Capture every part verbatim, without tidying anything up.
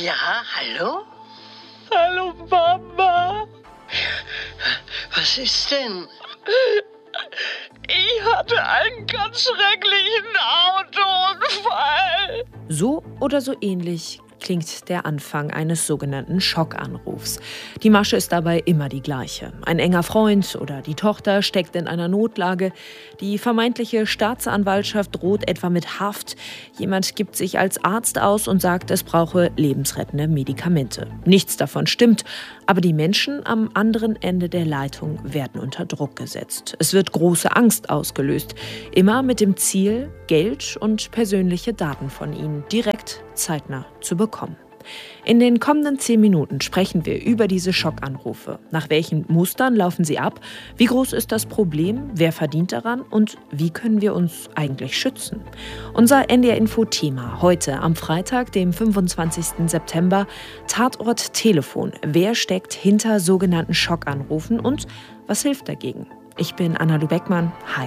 Ja, hallo? Hallo, Mama. Was ist denn? Ich hatte einen ganz schrecklichen Autounfall. So oder so ähnlich klingt der Anfang eines sogenannten Schockanrufs. Die Masche ist dabei immer die gleiche. Ein enger Freund oder die Tochter steckt in einer Notlage. Die vermeintliche Staatsanwaltschaft droht etwa mit Haft. Jemand gibt sich als Arzt aus und sagt, es brauche lebensrettende Medikamente. Nichts davon stimmt, aber die Menschen am anderen Ende der Leitung werden unter Druck gesetzt. Es wird große Angst ausgelöst, immer mit dem Ziel, Geld und persönliche Daten von ihnen direkt zeitnah zu bekommen. In den kommenden zehn Minuten sprechen wir über diese Schockanrufe. Nach welchen Mustern laufen sie ab? Wie groß ist das Problem? Wer verdient daran? Und wie können wir uns eigentlich schützen? Unser N D R-Info-Thema heute am Freitag, dem fünfundzwanzigsten September. Tatort Telefon. Wer steckt hinter sogenannten Schockanrufen und was hilft dagegen? Ich bin Anna-Lu Beckmann. Hi.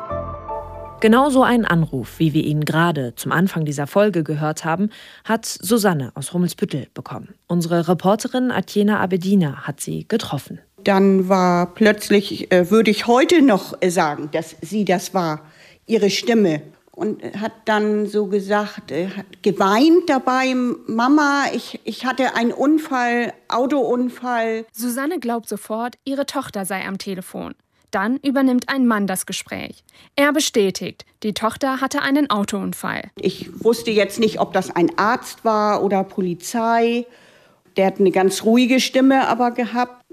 Genau so einen Anruf, wie wir ihn gerade zum Anfang dieser Folge gehört haben, hat Susanne aus Rummelsbüttel bekommen. Unsere Reporterin Atjena Abedina hat sie getroffen. Dann war plötzlich, äh, würde ich heute noch sagen, dass sie das war, ihre Stimme. Und hat dann so gesagt, äh, hat geweint dabei, Mama, ich, ich hatte einen Unfall, Autounfall. Susanne glaubt sofort, ihre Tochter sei am Telefon. Dann übernimmt ein Mann das Gespräch. Er bestätigt, die Tochter hatte einen Autounfall. Ich wusste jetzt nicht, ob das ein Arzt war oder Polizei. Der hat eine ganz ruhige Stimme aber gehabt.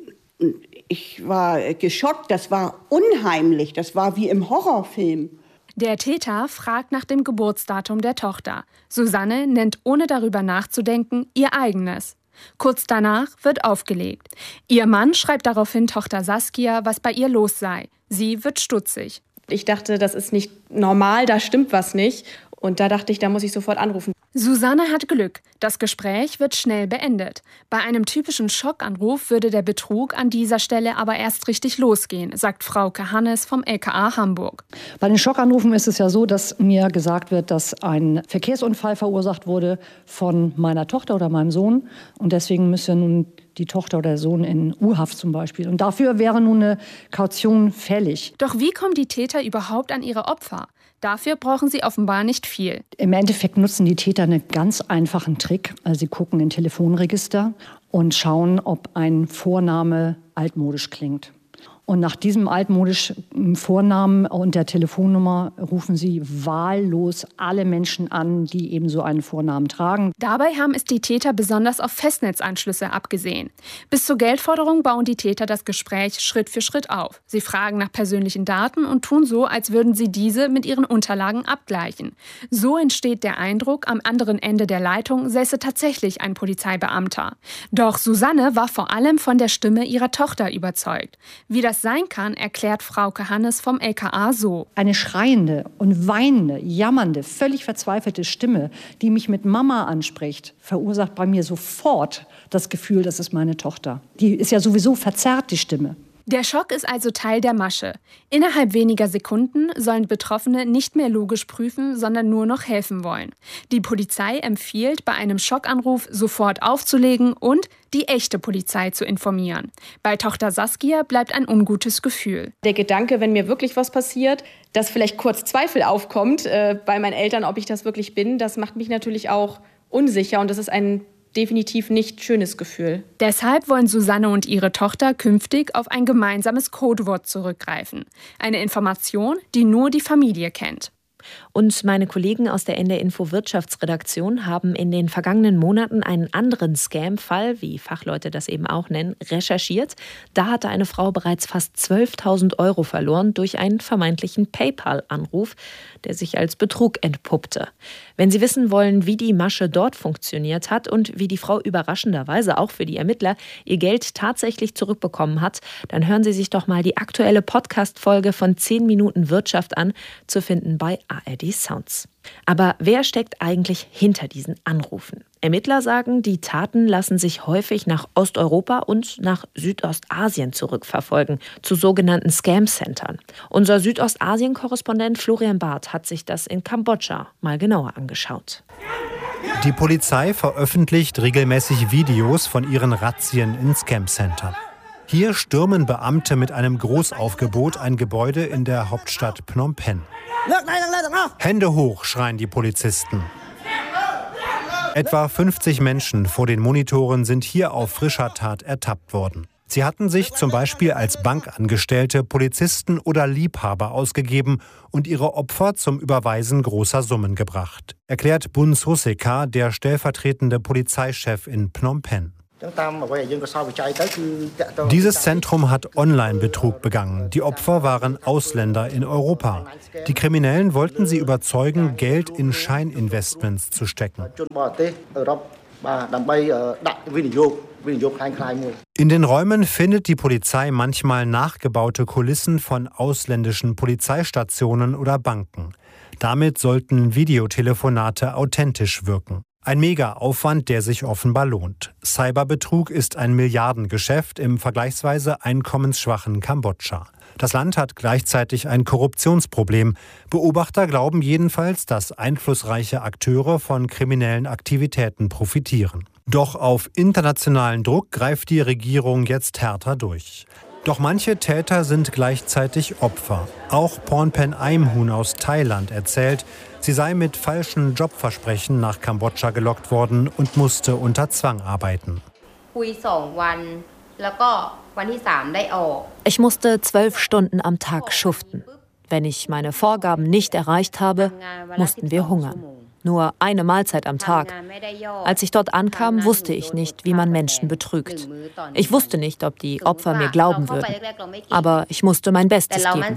Ich war geschockt, das war unheimlich, das war wie im Horrorfilm. Der Täter fragt nach dem Geburtsdatum der Tochter. Susanne nennt, ohne darüber nachzudenken, ihr eigenes. Kurz danach wird aufgelegt. Ihr Mann schreibt daraufhin Tochter Saskia, was bei ihr los sei. Sie wird stutzig. Ich dachte, das ist nicht normal, da stimmt was nicht. Und da dachte ich, da muss ich sofort anrufen. Susanne hat Glück. Das Gespräch wird schnell beendet. Bei einem typischen Schockanruf würde der Betrug an dieser Stelle aber erst richtig losgehen, sagt Frauke Hannes vom L K A Hamburg. Bei den Schockanrufen ist es ja so, dass mir gesagt wird, dass ein Verkehrsunfall verursacht wurde von meiner Tochter oder meinem Sohn. Und deswegen müsse nun die Tochter oder der Sohn in U-Haft zum Beispiel. Und dafür wäre nun eine Kaution fällig. Doch wie kommen die Täter überhaupt an ihre Opfer? Dafür brauchen sie offenbar nicht viel. Im Endeffekt nutzen die Täter einen ganz einfachen Trick. Also sie gucken in Telefonregister und schauen, ob ein Vorname altmodisch klingt. Und nach diesem altmodischen Vornamen und der Telefonnummer rufen sie wahllos alle Menschen an, die eben so einen Vornamen tragen. Dabei haben es die Täter besonders auf Festnetzanschlüsse abgesehen. Bis zur Geldforderung bauen die Täter das Gespräch Schritt für Schritt auf. Sie fragen nach persönlichen Daten und tun so, als würden sie diese mit ihren Unterlagen abgleichen. So entsteht der Eindruck, am anderen Ende der Leitung säße tatsächlich ein Polizeibeamter. Doch Susanne war vor allem von der Stimme ihrer Tochter überzeugt. Wie das sein kann, erklärt Frauke Hannes vom L K A so. Eine schreiende und weinende, jammernde, völlig verzweifelte Stimme, die mich mit Mama anspricht, verursacht bei mir sofort das Gefühl, das ist meine Tochter. Die ist ja sowieso verzerrt, die Stimme. Der Schock ist also Teil der Masche. Innerhalb weniger Sekunden sollen Betroffene nicht mehr logisch prüfen, sondern nur noch helfen wollen. Die Polizei empfiehlt, bei einem Schockanruf sofort aufzulegen und die echte Polizei zu informieren. Bei Tochter Saskia bleibt ein ungutes Gefühl. Der Gedanke, wenn mir wirklich was passiert, dass vielleicht kurz Zweifel aufkommt äh, bei meinen Eltern, ob ich das wirklich bin, das macht mich natürlich auch unsicher und das ist ein definitiv nicht schönes Gefühl. Deshalb wollen Susanne und ihre Tochter künftig auf ein gemeinsames Codewort zurückgreifen. Eine Information, die nur die Familie kennt. Und meine Kollegen aus der N D R-Info Wirtschaftsredaktion haben in den vergangenen Monaten einen anderen Scam-Fall, wie Fachleute das eben auch nennen, recherchiert. Da hatte eine Frau bereits fast zwölftausend Euro verloren durch einen vermeintlichen PayPal-Anruf, der sich als Betrug entpuppte. Wenn Sie wissen wollen, wie die Masche dort funktioniert hat und wie die Frau überraschenderweise auch für die Ermittler ihr Geld tatsächlich zurückbekommen hat, dann hören Sie sich doch mal die aktuelle Podcast-Folge von zehn Minuten Wirtschaft an, zu finden bei A R D Sounds. Aber wer steckt eigentlich hinter diesen Anrufen? Ermittler sagen, die Taten lassen sich häufig nach Osteuropa und nach Südostasien zurückverfolgen, zu sogenannten Scam-Centern. Unser Südostasien-Korrespondent Florian Barth hat sich das in Kambodscha mal genauer angeschaut. Die Polizei veröffentlicht regelmäßig Videos von ihren Razzien in Scam-Centern. Hier stürmen Beamte mit einem Großaufgebot ein Gebäude in der Hauptstadt Phnom Penh. Hände hoch, schreien die Polizisten. Etwa fünfzig Menschen vor den Monitoren sind hier auf frischer Tat ertappt worden. Sie hatten sich zum Beispiel als Bankangestellte, Polizisten oder Liebhaber ausgegeben und ihre Opfer zum Überweisen großer Summen gebracht, erklärt Bun Soseka, der stellvertretende Polizeichef in Phnom Penh. Dieses Zentrum hat Online-Betrug begangen. Die Opfer waren Ausländer in Europa. Die Kriminellen wollten sie überzeugen, Geld in Scheininvestments zu stecken. In den Räumen findet die Polizei manchmal nachgebaute Kulissen von ausländischen Polizeistationen oder Banken. Damit sollten Videotelefonate authentisch wirken. Ein Mega-Aufwand, der sich offenbar lohnt. Cyberbetrug ist ein Milliardengeschäft im vergleichsweise einkommensschwachen Kambodscha. Das Land hat gleichzeitig ein Korruptionsproblem. Beobachter glauben jedenfalls, dass einflussreiche Akteure von kriminellen Aktivitäten profitieren. Doch auf internationalen Druck greift die Regierung jetzt härter durch. Doch manche Täter sind gleichzeitig Opfer. Auch Pornpen Aimhun aus Thailand erzählt, sie sei mit falschen Jobversprechen nach Kambodscha gelockt worden und musste unter Zwang arbeiten. Ich musste zwölf Stunden am Tag schuften. Wenn ich meine Vorgaben nicht erreicht habe, mussten wir hungern. Nur eine Mahlzeit am Tag. Als ich dort ankam, wusste ich nicht, wie man Menschen betrügt. Ich wusste nicht, ob die Opfer mir glauben würden. Aber ich musste mein Bestes geben.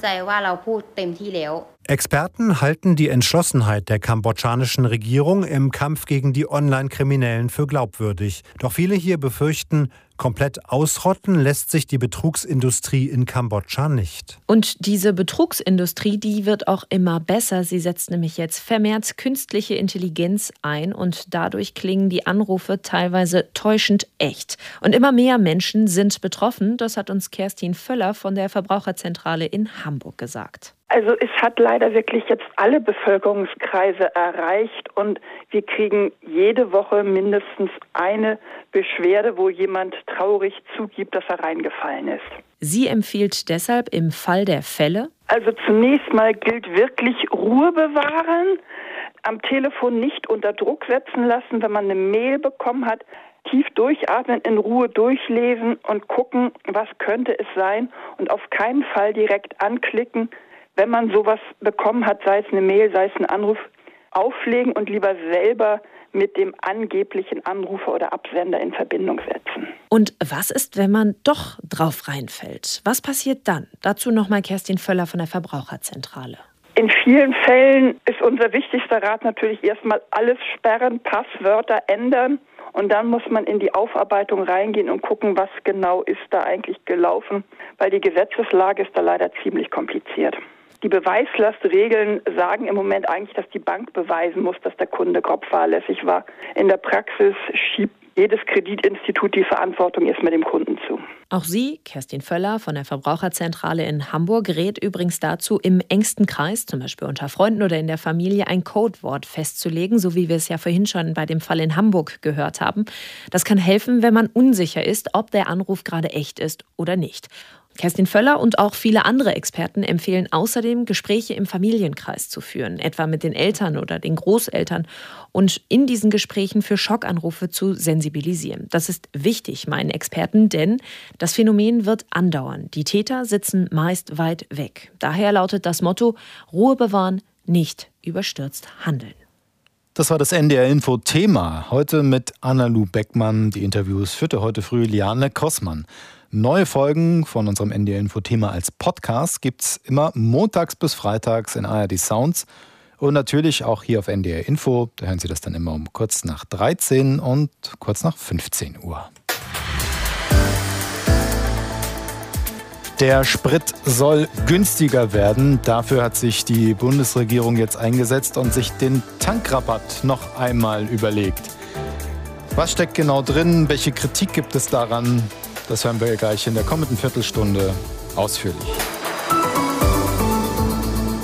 Experten halten die Entschlossenheit der kambodschanischen Regierung im Kampf gegen die Online-Kriminellen für glaubwürdig. Doch viele hier befürchten, komplett ausrotten lässt sich die Betrugsindustrie in Kambodscha nicht. Und diese Betrugsindustrie, die wird auch immer besser. Sie setzt nämlich jetzt vermehrt künstliche Intelligenz ein und dadurch klingen die Anrufe teilweise täuschend echt. Und immer mehr Menschen sind betroffen. Das hat uns Kerstin Völler von der Verbraucherzentrale in Hamburg gesagt. Also es hat leider wirklich jetzt alle Bevölkerungskreise erreicht und wir kriegen jede Woche mindestens eine Beschwerde, wo jemand traurig zugibt, dass er reingefallen ist. Sie empfiehlt deshalb im Fall der Fälle: Also zunächst mal gilt wirklich Ruhe bewahren, am Telefon nicht unter Druck setzen lassen, wenn man eine Mail bekommen hat, tief durchatmen, in Ruhe durchlesen und gucken, was könnte es sein und auf keinen Fall direkt anklicken. Wenn man sowas bekommen hat, sei es eine Mail, sei es ein Anruf, auflegen und lieber selber mit dem angeblichen Anrufer oder Absender in Verbindung setzen. Und was ist, wenn man doch drauf reinfällt? Was passiert dann? Dazu nochmal Kerstin Völler von der Verbraucherzentrale. In vielen Fällen ist unser wichtigster Rat natürlich erstmal alles sperren, Passwörter ändern. Und dann muss man in die Aufarbeitung reingehen und gucken, was genau ist da eigentlich gelaufen, weil die Gesetzeslage ist da leider ziemlich kompliziert. Die Beweislastregeln sagen im Moment eigentlich, dass die Bank beweisen muss, dass der Kunde grob fahrlässig war. In der Praxis schiebt jedes Kreditinstitut die Verantwortung erstmal dem Kunden zu. Auch sie, Kerstin Völler von der Verbraucherzentrale in Hamburg, rät übrigens dazu, im engsten Kreis, zum Beispiel unter Freunden oder in der Familie, ein Codewort festzulegen, so wie wir es ja vorhin schon bei dem Fall in Hamburg gehört haben. Das kann helfen, wenn man unsicher ist, ob der Anruf gerade echt ist oder nicht. Kerstin Völler und auch viele andere Experten empfehlen außerdem, Gespräche im Familienkreis zu führen, etwa mit den Eltern oder den Großeltern, und in diesen Gesprächen für Schockanrufe zu sensibilisieren. Das ist wichtig, meinen Experten, denn das Phänomen wird andauern. Die Täter sitzen meist weit weg. Daher lautet das Motto: Ruhe bewahren, nicht überstürzt handeln. Das war das N D R-Info-Thema. Heute mit Anna-Lu Beckmann. Die Interviews führte heute früh Liane Kossmann. Neue Folgen von unserem N D R-Info-Thema als Podcast gibt's immer montags bis freitags in A R D Sounds und natürlich auch hier auf N D R Info. Da hören Sie das dann immer um kurz nach dreizehn und kurz nach fünfzehn Uhr. Der Sprit soll günstiger werden. Dafür hat sich die Bundesregierung jetzt eingesetzt und sich den Tankrabatt noch einmal überlegt. Was steckt genau drin? Welche Kritik gibt es daran? Das hören wir gleich in der kommenden Viertelstunde ausführlich.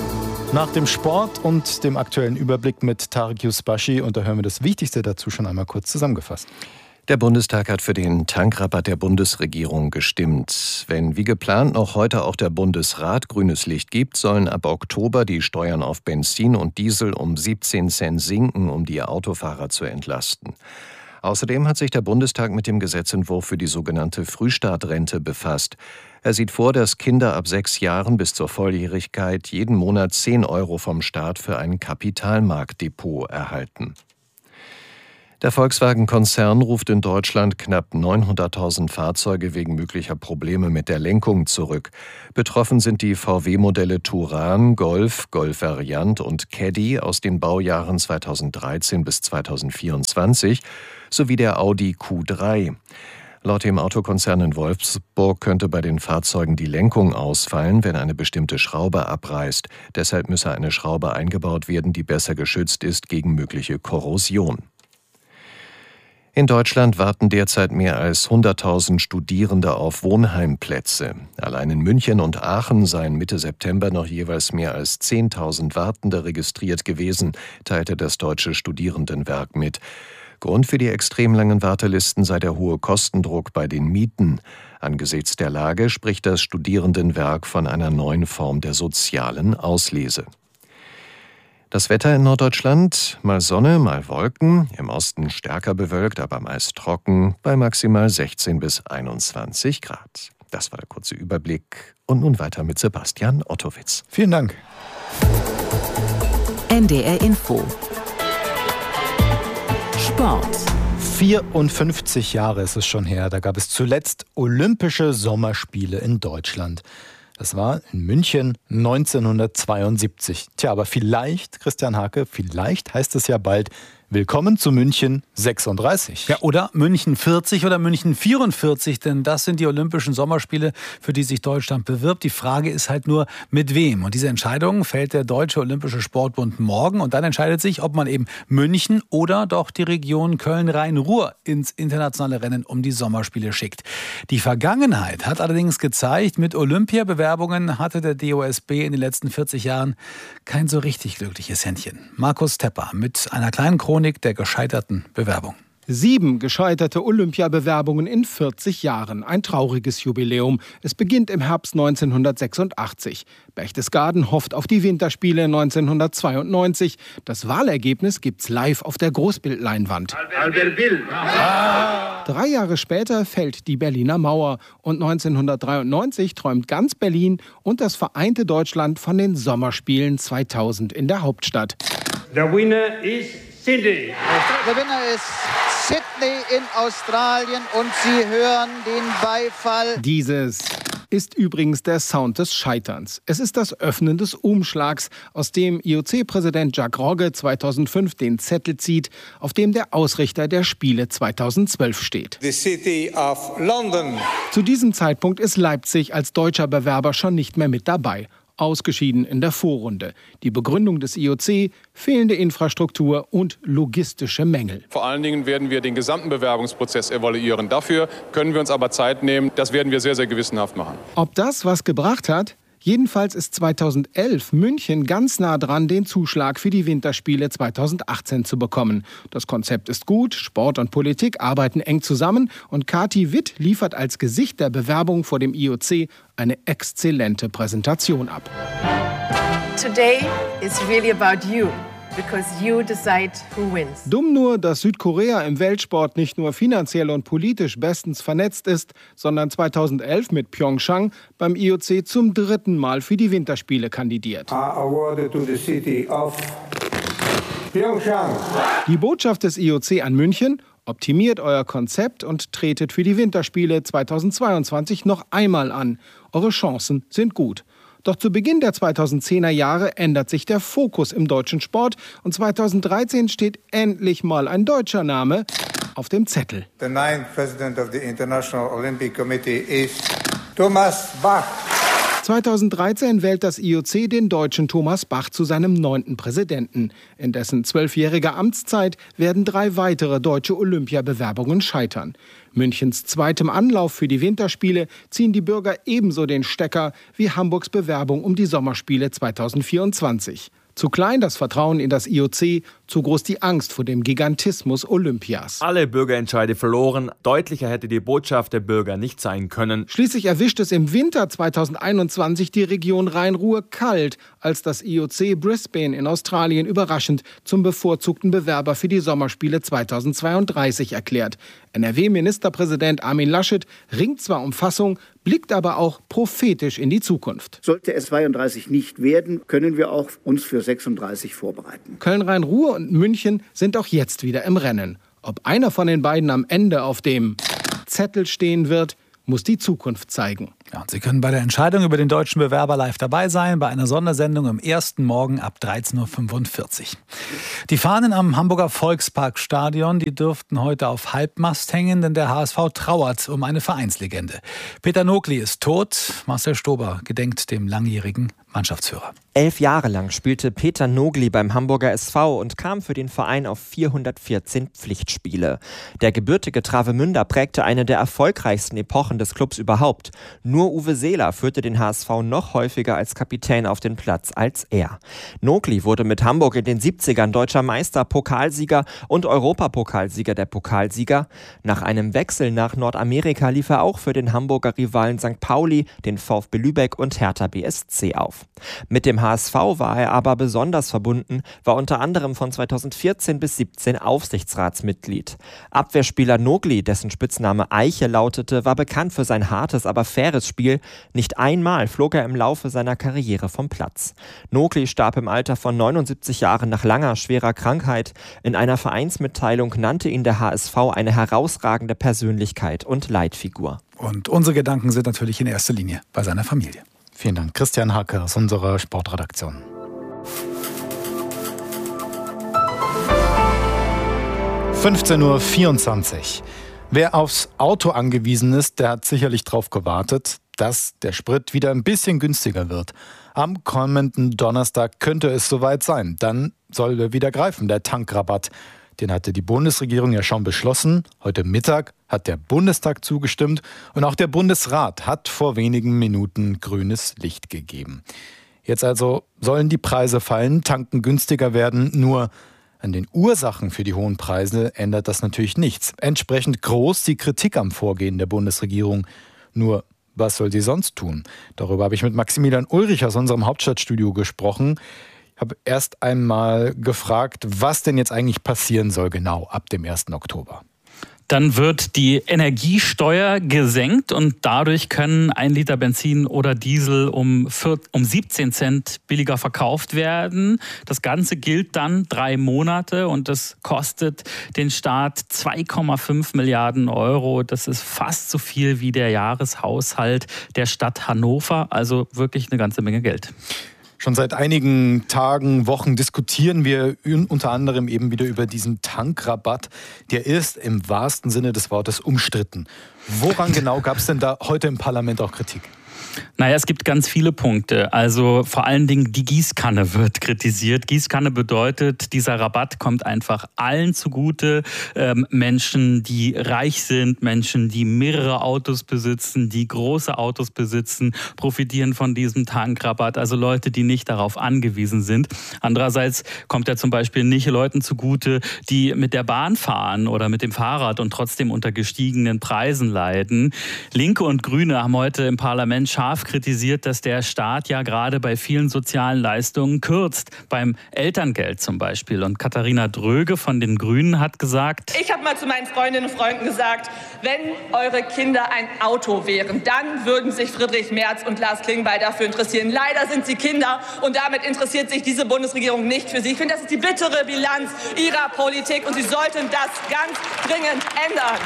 Nach dem Sport und dem aktuellen Überblick mit Tarek Yusbashi, und da hören wir das Wichtigste dazu schon einmal kurz zusammengefasst. Der Bundestag hat für den Tankrabatt der Bundesregierung gestimmt. Wenn wie geplant noch heute auch der Bundesrat grünes Licht gibt, sollen ab Oktober die Steuern auf Benzin und Diesel um siebzehn Cent sinken, um die Autofahrer zu entlasten. Außerdem hat sich der Bundestag mit dem Gesetzentwurf für die sogenannte Frühstartrente befasst. Er sieht vor, dass Kinder ab sechs Jahren bis zur Volljährigkeit jeden Monat zehn Euro vom Staat für ein Kapitalmarktdepot erhalten. Der Volkswagen-Konzern ruft in Deutschland knapp neunhunderttausend Fahrzeuge wegen möglicher Probleme mit der Lenkung zurück. Betroffen sind die V W-Modelle Touran, Golf, Golf Variant und Caddy aus den Baujahren zweitausenddreizehn bis zweitausendvierundzwanzig sowie der Audi Q drei. Laut dem Autokonzern in Wolfsburg könnte bei den Fahrzeugen die Lenkung ausfallen, wenn eine bestimmte Schraube abreißt. Deshalb müsse eine Schraube eingebaut werden, die besser geschützt ist gegen mögliche Korrosion. In Deutschland warten derzeit mehr als hunderttausend Studierende auf Wohnheimplätze. Allein in München und Aachen seien Mitte September noch jeweils mehr als zehntausend Wartende registriert gewesen, teilte das Deutsche Studierendenwerk mit. Grund für die extrem langen Wartelisten sei der hohe Kostendruck bei den Mieten. Angesichts der Lage spricht das Studierendenwerk von einer neuen Form der sozialen Auslese. Das Wetter in Norddeutschland, mal Sonne, mal Wolken, im Osten stärker bewölkt, aber meist trocken, bei maximal sechzehn bis einundzwanzig Grad. Das war der kurze Überblick. Und nun weiter mit Sebastian Ottowitz. Vielen Dank. N D R Info. Sport. vierundfünfzig Jahre ist es schon her, da gab es zuletzt Olympische Sommerspiele in Deutschland. Das war in München neunzehnhundertzweiundsiebzig. Tja, aber vielleicht, Christian Hake, vielleicht heißt es ja bald Willkommen zu München sechsunddreißig. Ja, oder München vierzig oder München vierundvierzig, denn das sind die Olympischen Sommerspiele, für die sich Deutschland bewirbt. Die Frage ist halt nur, mit wem? Und diese Entscheidung fällt der Deutsche Olympische Sportbund morgen. Und dann entscheidet sich, ob man eben München oder doch die Region Köln-Rhein-Ruhr ins internationale Rennen um die Sommerspiele schickt. Die Vergangenheit hat allerdings gezeigt, mit Olympiabewerbungen hatte der D O S B in den letzten vierzig Jahren kein so richtig glückliches Händchen. Markus Tepper mit einer kleinen Chronik der gescheiterten Bewerbung. Sieben gescheiterte Olympiabewerbungen in vierzig Jahren. Ein trauriges Jubiläum. Es beginnt im Herbst neunzehnhundertsechsundachtzig. Berchtesgaden hofft auf die Winterspiele neunzehnhundertzweiundneunzig. Das Wahlergebnis gibt's live auf der Großbildleinwand. Albert Bill. Ah. Drei Jahre später fällt die Berliner Mauer. Und neunzehnhundertdreiundneunzig träumt ganz Berlin und das vereinte Deutschland von den Sommerspielen zweitausend in der Hauptstadt. Der Winner ist Sydney. Der Winner ist Sydney in Australien und Sie hören den Beifall. Dieses ist übrigens der Sound des Scheiterns. Es ist das Öffnen des Umschlags, aus dem I O C-Präsident Jacques Rogge zweitausendfünf den Zettel zieht, auf dem der Ausrichter der Spiele zweitausendzwölf steht. The City of London. Zu diesem Zeitpunkt ist Leipzig als deutscher Bewerber schon nicht mehr mit dabei. Ausgeschieden in der Vorrunde. Die Begründung des I O C, fehlende Infrastruktur und logistische Mängel. Vor allen Dingen werden wir den gesamten Bewerbungsprozess evaluieren. Dafür können wir uns aber Zeit nehmen. Das werden wir sehr, sehr gewissenhaft machen. Ob das was gebracht hat? Jedenfalls ist zweitausendelf München ganz nah dran, den Zuschlag für die Winterspiele zweitausendachtzehn zu bekommen. Das Konzept ist gut, Sport und Politik arbeiten eng zusammen und Kati Witt liefert als Gesicht der Bewerbung vor dem I O C eine exzellente Präsentation ab. Today is really about you. Because you decide who wins. Dumm nur, dass Südkorea im Weltsport nicht nur finanziell und politisch bestens vernetzt ist, sondern zweitausendelf mit Pyeongchang beim I O C zum dritten Mal für die Winterspiele kandidiert. Awarded to the city of Pyeongchang. Die Botschaft des I O C an München: Optimiert euer Konzept und tretet für die Winterspiele zweitausendzweiundzwanzig noch einmal an. Eure Chancen sind gut. Doch zu Beginn der zweitausendzehner Jahre ändert sich der Fokus im deutschen Sport und zweitausenddreizehn steht endlich mal ein deutscher Name auf dem Zettel. The ninth President of the International Olympic Committee is Thomas Bach. zweitausenddreizehn wählt das I O C den Deutschen Thomas Bach zu seinem neunten Präsidenten. In dessen zwölfjähriger Amtszeit werden drei weitere deutsche Olympiabewerbungen scheitern. Münchens zweitem Anlauf für die Winterspiele ziehen die Bürger ebenso den Stecker wie Hamburgs Bewerbung um die Sommerspiele zweitausendvierundzwanzig. Zu klein das Vertrauen in das I O C, zu groß die Angst vor dem Gigantismus Olympias. Alle Bürgerentscheide verloren. Deutlicher hätte die Botschaft der Bürger nicht sein können. Schließlich erwischt es im Winter zweitausendeinundzwanzig die Region Rhein-Ruhr kalt, als das I O C Brisbane in Australien überraschend zum bevorzugten Bewerber für die Sommerspiele zweitausendzweiunddreißig erklärt. N R W-Ministerpräsident Armin Laschet ringt zwar um Fassung, blickt aber auch prophetisch in die Zukunft. Sollte es zweiunddreißig nicht werden, können wir auch uns für sechsunddreißig vorbereiten. Köln-Rhein-Ruhr und München sind auch jetzt wieder im Rennen. Ob einer von den beiden am Ende auf dem Zettel stehen wird, muss die Zukunft zeigen. Ja, und Sie können bei der Entscheidung über den deutschen Bewerber live dabei sein, bei einer Sondersendung am ersten Morgen ab dreizehn Uhr fünfundvierzig. Die Fahnen am Hamburger Volksparkstadion, die dürften heute auf Halbmast hängen, denn der H S V trauert um eine Vereinslegende. Peter Nogli ist tot, Marcel Stober gedenkt dem langjährigen Mannschaftsführer. Elf Jahre lang spielte Peter Nogli beim Hamburger S V und kam für den Verein auf vierhundertvierzehn Pflichtspiele. Der gebürtige Travemünder prägte eine der erfolgreichsten Epochen des Clubs überhaupt. Nur Uwe Seeler führte den H S V noch häufiger als Kapitän auf den Platz als er. Nogli wurde mit Hamburg in den siebzigern deutscher Meister, Pokalsieger und Europapokalsieger der Pokalsieger. Nach einem Wechsel nach Nordamerika lief er auch für den Hamburger Rivalen Sankt Pauli, den VfB Lübeck und Hertha B S C auf. Mit dem H S V war er aber besonders verbunden, war unter anderem von zweitausendvierzehn bis siebzehn Aufsichtsratsmitglied. Abwehrspieler Nogli, dessen Spitzname Eiche lautete, war bekannt für sein hartes, aber faires Spiel. Nicht einmal flog er im Laufe seiner Karriere vom Platz. Nogli starb im Alter von neunundsiebzig Jahren nach langer, schwerer Krankheit. In einer Vereinsmitteilung nannte ihn der H S V eine herausragende Persönlichkeit und Leitfigur. Und unsere Gedanken sind natürlich in erster Linie bei seiner Familie. Vielen Dank, Christian Hacke aus unserer Sportredaktion. fünfzehn Uhr vierundzwanzig. Wer aufs Auto angewiesen ist, der hat sicherlich darauf gewartet, dass der Sprit wieder ein bisschen günstiger wird. Am kommenden Donnerstag könnte es soweit sein. Dann soll er wieder greifen, der Tankrabatt. Den hatte die Bundesregierung ja schon beschlossen. Heute Mittag hat der Bundestag zugestimmt und auch der Bundesrat hat vor wenigen Minuten grünes Licht gegeben. Jetzt also sollen die Preise fallen, tanken günstiger werden, nur an den Ursachen für die hohen Preise ändert das natürlich nichts. Entsprechend groß die Kritik am Vorgehen der Bundesregierung. Nur, was soll sie sonst tun? Darüber habe ich mit Maximilian Ulrich aus unserem Hauptstadtstudio gesprochen. Ich habe erst einmal gefragt, was denn jetzt eigentlich passieren soll genau ab dem ersten Oktober. Dann wird die Energiesteuer gesenkt und dadurch können ein Liter Benzin oder Diesel um, um siebzehn Cent billiger verkauft werden. Das Ganze gilt dann drei Monate und das kostet den Staat zwei Komma fünf Milliarden Euro. Das ist fast so viel wie der Jahreshaushalt der Stadt Hannover, also wirklich eine ganze Menge Geld. Schon seit einigen Tagen, Wochen diskutieren wir unter anderem eben wieder über diesen Tankrabatt. Der ist im wahrsten Sinne des Wortes umstritten. Woran genau gab es denn da heute im Parlament auch Kritik? Naja, es gibt ganz viele Punkte. Also vor allen Dingen die Gießkanne wird kritisiert. Gießkanne bedeutet, dieser Rabatt kommt einfach allen zugute. Ähm, Menschen, die reich sind, Menschen, die mehrere Autos besitzen, die große Autos besitzen, profitieren von diesem Tankrabatt. Also Leute, die nicht darauf angewiesen sind. Andererseits kommt er zum Beispiel nicht Leuten zugute, die mit der Bahn fahren oder mit dem Fahrrad und trotzdem unter gestiegenen Preisen leiden. Linke und Grüne haben heute im Parlament scharf kritisiert, dass der Staat ja gerade bei vielen sozialen Leistungen kürzt, beim Elterngeld zum Beispiel. Und Katharina Dröge von den Grünen hat gesagt: Ich habe mal zu meinen Freundinnen und Freunden gesagt, wenn eure Kinder ein Auto wären, dann würden sich Friedrich Merz und Lars Klingbeil dafür interessieren. Leider sind sie Kinder und damit interessiert sich diese Bundesregierung nicht für sie. Ich finde, das ist die bittere Bilanz ihrer Politik und sie sollten das ganz dringend ändern.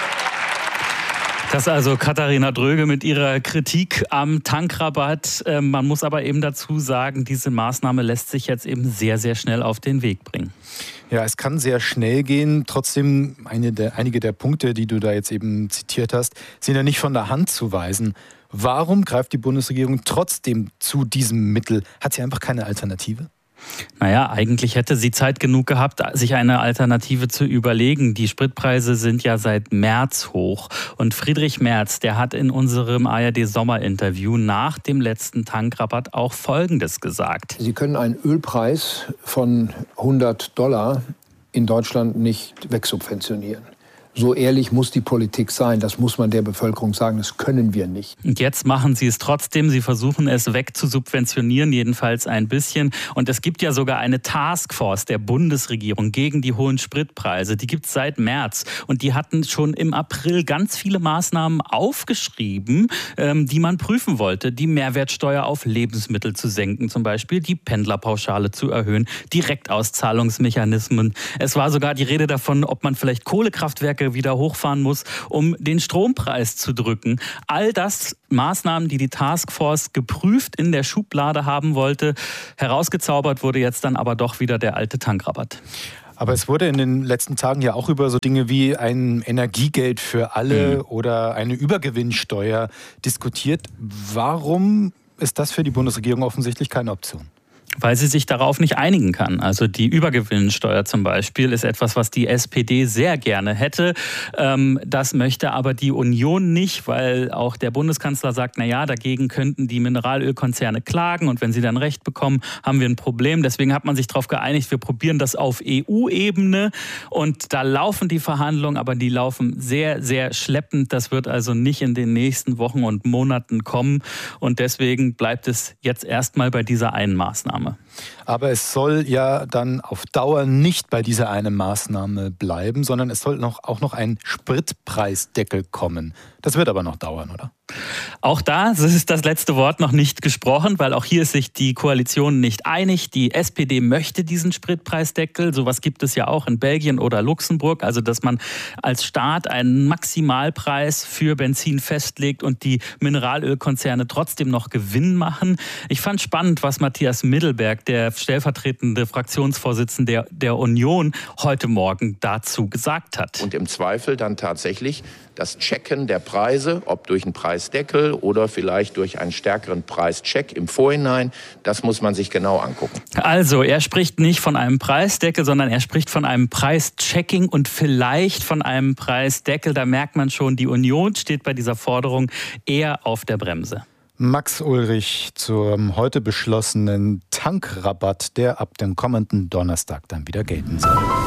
Das ist also Katharina Dröge mit ihrer Kritik am Tankrabatt. Man muss aber eben dazu sagen, diese Maßnahme lässt sich jetzt eben sehr, sehr schnell auf den Weg bringen. Ja, es kann sehr schnell gehen. Trotzdem, eine der, einige der Punkte, die du da jetzt eben zitiert hast, sind ja nicht von der Hand zu weisen. Warum greift die Bundesregierung trotzdem zu diesem Mittel? Hat sie einfach keine Alternative? Naja, eigentlich hätte sie Zeit genug gehabt, sich eine Alternative zu überlegen. Die Spritpreise sind ja seit März hoch. Und Friedrich Merz, der hat in unserem A R D-Sommerinterview nach dem letzten Tankrabatt auch Folgendes gesagt. Sie können einen Ölpreis von hundert Dollar in Deutschland nicht wegsubventionieren. So ehrlich muss die Politik sein, das muss man der Bevölkerung sagen, das können wir nicht. Und jetzt machen sie es trotzdem, sie versuchen es wegzusubventionieren, jedenfalls ein bisschen. Und es gibt ja sogar eine Taskforce der Bundesregierung gegen die hohen Spritpreise, die gibt es seit März. Und die hatten schon im April ganz viele Maßnahmen aufgeschrieben, ähm, die man prüfen wollte. Die Mehrwertsteuer auf Lebensmittel zu senken zum Beispiel, die Pendlerpauschale zu erhöhen, Direktauszahlungsmechanismen. Es war sogar die Rede davon, ob man vielleicht Kohlekraftwerke wieder hochfahren muss, um den Strompreis zu drücken. All das Maßnahmen, die die Taskforce geprüft in der Schublade haben wollte. Herausgezaubert wurde jetzt dann aber doch wieder der alte Tankrabatt. Aber es wurde in den letzten Tagen ja auch über so Dinge wie ein Energiegeld für alle mhm. oder eine Übergewinnsteuer diskutiert. Warum ist das für die Bundesregierung offensichtlich keine Option? Weil sie sich darauf nicht einigen kann. Also die Übergewinnsteuer zum Beispiel ist etwas, was die S P D sehr gerne hätte. Das möchte aber die Union nicht, weil auch der Bundeskanzler sagt, na ja, dagegen könnten die Mineralölkonzerne klagen und wenn sie dann Recht bekommen, haben wir ein Problem. Deswegen hat man sich darauf geeinigt, wir probieren das auf E U-Ebene und da laufen die Verhandlungen, aber die laufen sehr, sehr schleppend. Das wird also nicht in den nächsten Wochen und Monaten kommen und deswegen bleibt es jetzt erstmal bei dieser einen Maßnahme. Aber es soll ja dann auf Dauer nicht bei dieser einen Maßnahme bleiben, sondern es soll noch, auch noch ein Spritpreisdeckel kommen. Das wird aber noch dauern, oder? Auch da ist das letzte Wort noch nicht gesprochen, weil auch hier ist sich die Koalition nicht einig. Die S P D möchte diesen Spritpreisdeckel. Sowas gibt es ja auch in Belgien oder Luxemburg. Also, dass man als Staat einen Maximalpreis für Benzin festlegt und die Mineralölkonzerne trotzdem noch Gewinn machen. Ich fand spannend, was Matthias Middelberg, der stellvertretende Fraktionsvorsitzende der, der Union, heute Morgen dazu gesagt hat. Und im Zweifel dann tatsächlich das Checken der Preise, ob durch einen Preisdeckel oder vielleicht durch einen stärkeren Preischeck im Vorhinein, das muss man sich genau angucken. Also, er spricht nicht von einem Preisdeckel, sondern er spricht von einem Preischecking und vielleicht von einem Preisdeckel. Da merkt man schon, die Union steht bei dieser Forderung eher auf der Bremse. Max Ulrich zum heute beschlossenen Tankrabatt, der ab dem kommenden Donnerstag dann wieder gelten soll.